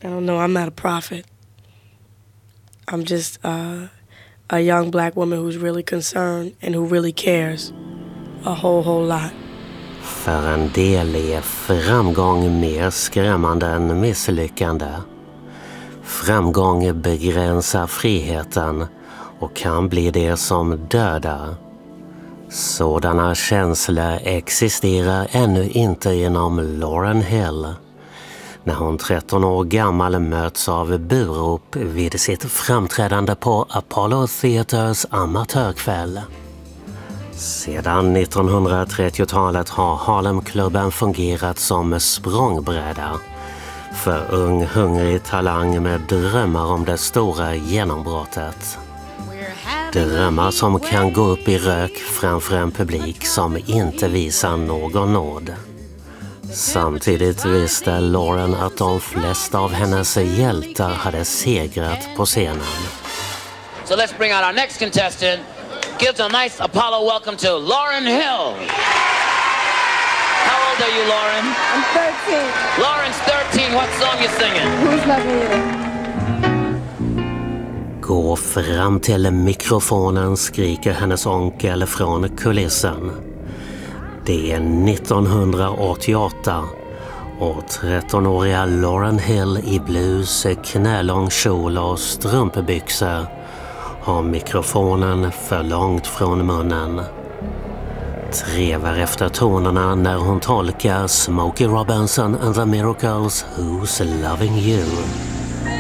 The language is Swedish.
I don't know. I'm not a prophet. I'm just a young black woman who's really concerned and who really cares a whole lot. För en del är framgång mer skrämmande än misslyckande. Framgång begränsar friheten och kan bli det som dödar. Sådana känslor existerar ännu inte inom Lauryn Hill. När hon 13 år gammal möts av burop vid sitt framträdande på Apollo Theaters amatörkväll. Sedan 1930-talet har Harlemklubben fungerat som språngbräda för ung, hungrig talang med drömmar om det stora genombrottet. Drömmar som kan gå upp i rök framför en publik som inte visar någon nåd. Samtidigt visste Lauryn att de flesta av hennes hjältar hade segrat på scenen. So let's bring out our next contestant. Give a nice Apollo welcome to Lauryn Hill. How old are you, Lauryn? I'm 13. Lauryn's 13. What song you singing? Who's Loving You? Gå fram till mikrofonen, skriker hennes onkel från kulissen. Det är 1988 och 13-åriga Lauryn Hill i blues, knälång kjol och strumpbyxor har mikrofonen för långt från munnen. Trevar efter tonerna när hon tolkar Smokey Robinson and the Miracles Who's Loving You.